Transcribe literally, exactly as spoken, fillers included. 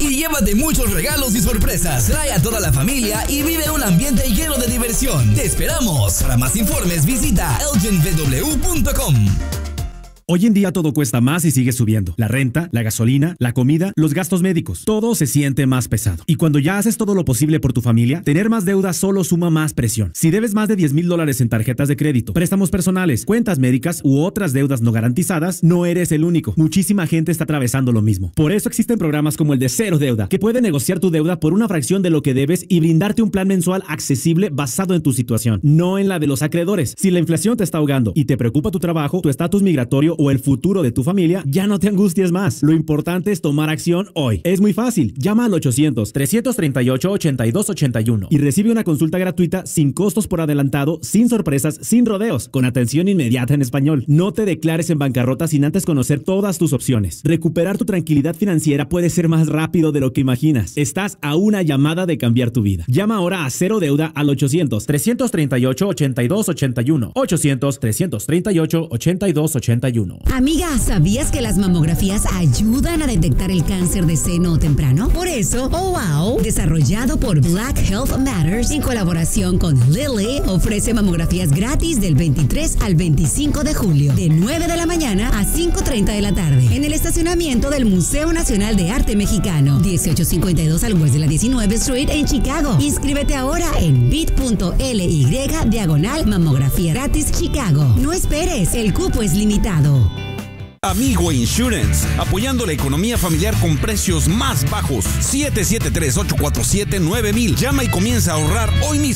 y llévate muchos regalos y sorpresas. Trae a toda la familia y vive un ambiente lleno de diversión. ¡Te esperamos! Para más informes visita elgin v w punto com. Hoy en día todo cuesta más y sigue subiendo. La renta, la gasolina, la comida, los gastos médicos. Todo se siente más pesado. Y cuando ya haces todo lo posible por tu familia, tener más deuda solo suma más presión. Si debes más de diez mil dólares en tarjetas de crédito, préstamos personales, cuentas médicas u otras deudas no garantizadas, no eres el único. Muchísima gente está atravesando lo mismo. Por eso existen programas como el de Cero Deuda, que puede negociar tu deuda por una fracción de lo que debes y brindarte un plan mensual accesible basado en tu situación, no en la de los acreedores. Si la inflación te está ahogando y te preocupa tu trabajo, tu estatus migratorio o el futuro de tu familia, ya no te angusties más. Lo importante es tomar acción hoy. Es muy fácil. Llama al ochocientos, trescientos treinta y ocho, ochenta y dos ochenta y uno y recibe una consulta gratuita sin costos por adelantado, sin sorpresas, sin rodeos, con atención inmediata en español. No te declares en bancarrota sin antes conocer todas tus opciones. Recuperar tu tranquilidad financiera puede ser más rápido de lo que imaginas. Estás a una llamada de cambiar tu vida. Llama ahora a Cero Deuda al ochocientos, trescientos treinta y ocho, ochenta y dos ochenta y uno. ochocientos, trescientos treinta y ocho, ochenta y dos ochenta y uno. Amiga, ¿sabías que las mamografías ayudan a detectar el cáncer de seno temprano? Por eso, Oh Wow, desarrollado por Black Health Matters en colaboración con Lilly, ofrece mamografías gratis del veintitrés al veinticinco de julio, de nueve de la mañana a cinco treinta de la tarde, en el estacionamiento del Museo Nacional de Arte Mexicano, dieciocho cincuenta y dos al West de la diecinueve Street en Chicago. Inscríbete ahora en bit.ly diagonal mamografía gratis Chicago. No esperes, el cupo es limitado. Amigo Insurance, apoyando la economía familiar con precios más bajos. siete siete tres, ocho cuatro siete, nueve mil. Llama y comienza a ahorrar hoy mismo.